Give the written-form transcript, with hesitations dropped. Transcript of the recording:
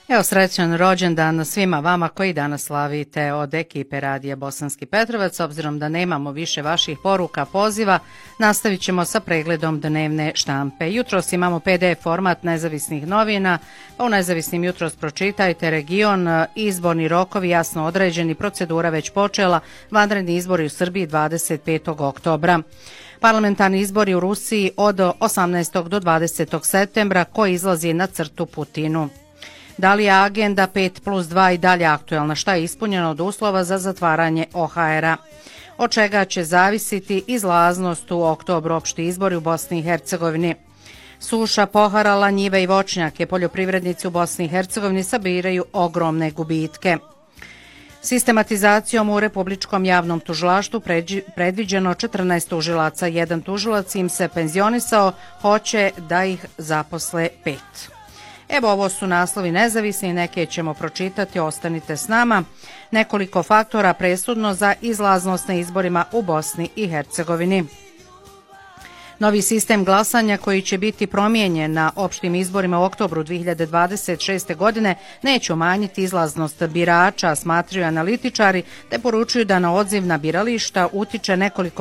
Evo, srećan rođendan svima vama koji danas slavite od ekipe Radija Bosanski Petrovac. Obzirom da nemamo više vaših poruka, poziva, nastavit ćemo sa pregledom dnevne štampe. Jutros imamo PDF format nezavisnih novina, pa u nezavisnim jutros pročitajte region, izborni rokovi jasno određeni, procedura već počela, vanredni izbori u Srbiji 25. oktobra. Parlamentarni izbori u Rusiji od 18. do 20. septembra koji izlazi na crtu Putinu. Da li je agenda 5+2 i dalje aktuelna? Šta je ispunjeno od uslova za zatvaranje OHR-a? Od čega će zavisiti izlaznost u oktobru opšti izbori u Bosni i Hercegovini? Suša poharala njive i voćnjake. Poljoprivrednici u Bosni i Hercegovini sabiraju ogromne gubitke. Sistematizacijom u Republičkom javnom tužilaštvu predviđeno 14 tužilaca. Jedan tužilac im se penzionisao, hoće da ih zaposle 5. Evo, ovo su naslovi nezavisni, neke ćemo pročitati, ostanite s nama. Nekoliko faktora presudno za izlaznost na izborima u Bosni i Hercegovini. Novi sistem glasanja koji će biti promijenjen na opštim izborima u oktobru 2026. godine neće umanjiti izlaznost birača, smatraju analitičari, te poručuju da na odziv na birališta utiče nekoliko